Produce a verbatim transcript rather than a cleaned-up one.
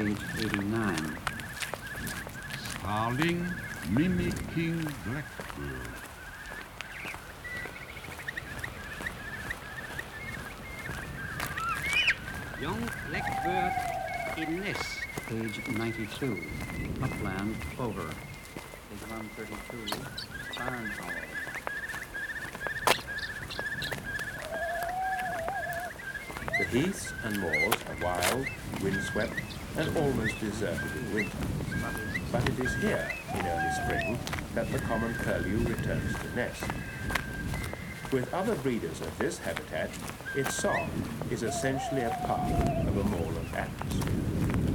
Page eighty-nine. Starling mimicking blackbird. Young blackbird in nest. Page ninety-two. Upland plover. Page one thirty-two. Barn owl. The heaths and moors are wild, windswept, and almost deserted in winter. But it is here, in early spring, that the common curlew returns to nest. With other breeders of this habitat, its song is essentially a part of a moorland atmosphere.